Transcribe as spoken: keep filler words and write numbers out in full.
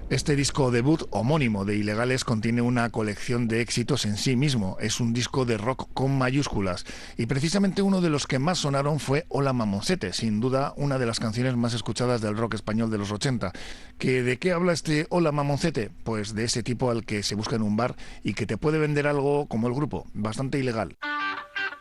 Este disco debut homónimo de Ilegales contiene una colección de éxitos en sí mismo. Es un disco de rock con mayúsculas. Y precisamente uno de los que más sonaron fue Hola Mamoncete, sin duda una de las canciones más escuchadas del rock español de los ochenta. ¿Que ¿De qué habla este Hola Mamoncete? Pues de ese tipo al que se busca en un bar y que te puede vender algo como el grupo, bastante ilegal.